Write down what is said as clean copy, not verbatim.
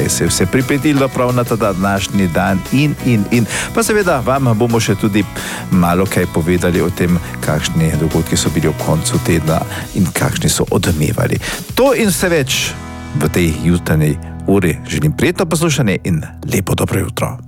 kaj se je vse pripetilo prav na ta današnji dan in. Pa seveda vam bomo še tudi malo kaj povedali o tem, kakšni dogodki so bili ob koncu tedna in kakšni so odmevali. To in vse več v tej jutranji uri. Želim prijetno poslušanje in lepo dobro jutro.